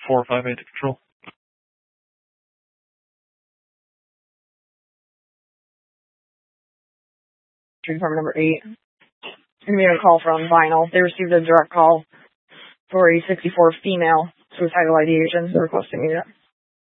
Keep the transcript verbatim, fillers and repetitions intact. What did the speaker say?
four five eight to control. Department number eight. We had a call from Vinyl. They received a direct call for a sixty-four female suicidal ideation requesting unit.